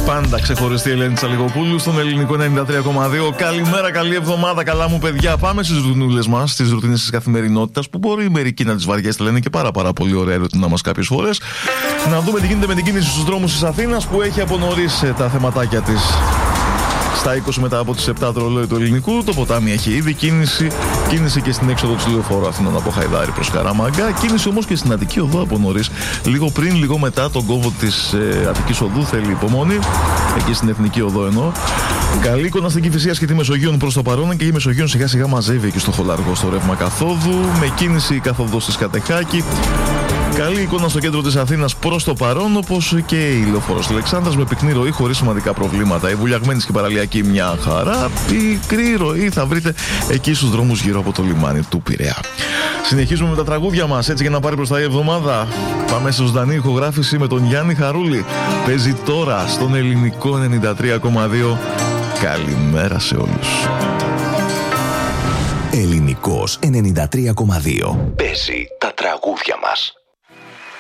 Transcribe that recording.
Πάντα ξεχωριστή Ελένη Τσαλιγοπούλου στον Ελληνικό 93,2. Καλημέρα, καλή εβδομάδα, καλά μου παιδιά. Πάμε στις ρουτινούλες μας, στις ρουτίνες της καθημερινότητας που μπορεί μερικοί να τις βαριέστε, λένε και πάρα πολύ ωραία ρουτίνα μας κάποιες φορές. Να δούμε τι γίνεται με την κίνηση στους δρόμους της Αθήνας που έχει από νωρίς τα θεματάκια της. Στα 20 μετά από τις 7 το ρολόι του ελληνικού, το ποτάμι έχει ήδη κίνηση. Κίνηση και στην έξοδο της Λεωφόρου Αθηνών από Χαϊδάρη προς Καραμαγγά. Κίνηση όμως και στην Αττική Οδό από νωρίς. Λίγο πριν, λίγο μετά τον κόμβο της Αττικής Οδού θέλει υπομονή. Εκεί στην Εθνική Οδό εννοώ. Καλή εικόνα στην Κηφισία και τη Μεσογείων προς το παρόν και η Μεσογείων σιγά σιγά μαζεύει εκεί στο Χολαργό στο ρεύμα καθόδου. Με κίνηση η καθοδός της Κατεχάκη. Καλή εικόνα στο κέντρο της Αθήνας προς το παρόν, όπως και η Λεωφόρος Αλεξάνδρας με πυκνή ροή χωρίς σημαντικά προβλήματα. Η Βουλιαγμένη και παραλιακή μια χαρά. Πικρή ροή θα βρείτε εκεί στους δρόμους γύρω από το λιμάνι του Πειραιά. Συνεχίζουμε με τα τραγούδια μας, έτσι για να πάρει μπροστά η εβδομάδα. Πάμε σε ζωντανή ηχογράφηση με τον Γιάννη Χαρούλη. Παίζει τώρα στον Ελληνικό 93,2. Καλημέρα σε όλους. Ελληνικός 93,2. Παίζει τα τραγούδια μας.